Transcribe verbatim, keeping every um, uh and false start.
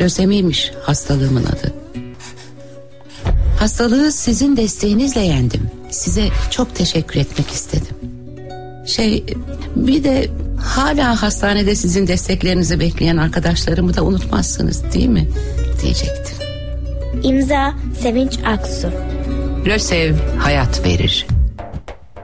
Lösemiymiş hastalığımın adı. Hastalığı sizin desteğinizle yendim. Size çok teşekkür etmek istedim. Şey, bir de hala hastanede sizin desteklerinizi bekleyen arkadaşlarımı da unutmazsınız değil mi? Diyecektim. İmza Sevinç Aksu. Lösev hayat verir.